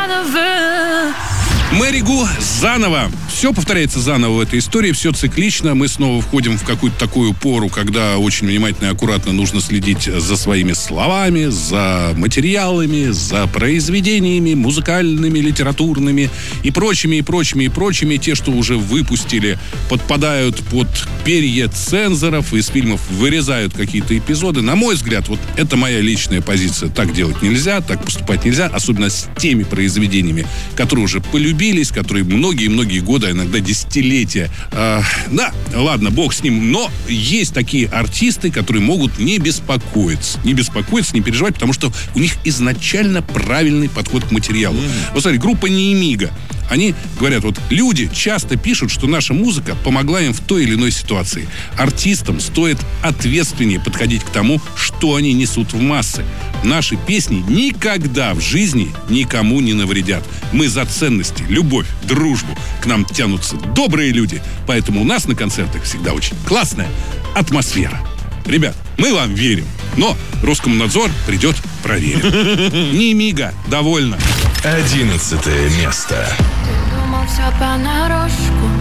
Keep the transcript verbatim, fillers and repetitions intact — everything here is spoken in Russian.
заново. Мэри Гу заново. Все повторяется заново в этой истории, все циклично. Мы снова входим в какую-то такую пору, когда очень внимательно и аккуратно нужно следить за своими словами, за материалами, за произведениями музыкальными, литературными и прочими, и прочими, и прочими. Те, что уже выпустили, подпадают под перья цензоров, из фильмов вырезают какие-то эпизоды. На мой взгляд, вот это моя личная позиция. Так делать нельзя, так поступать нельзя, особенно с теми произведениями, которые уже полюбились, которые многие-многие годы, а иногда десятилетия. А, да, ладно, бог с ним, но есть такие артисты, которые могут не беспокоиться. Не беспокоиться, не переживать, потому что у них изначально правильный подход к материалу. Mm-hmm. Вот смотри, группа Неемига. Они говорят, вот люди часто пишут, что наша музыка помогла им в той или иной ситуации. Артистам стоит ответственнее подходить к тому, что они несут в массы. Наши песни никогда в жизни никому не навредят. Мы за ценности, любовь, дружбу. К нам тянутся добрые люди. Поэтому у нас на концертах всегда очень классная атмосфера. Ребят, мы вам верим. Но Роскомнадзор придет, проверит. Неемига, довольно. Одиннадцатое место. Ты думал, все понарошку.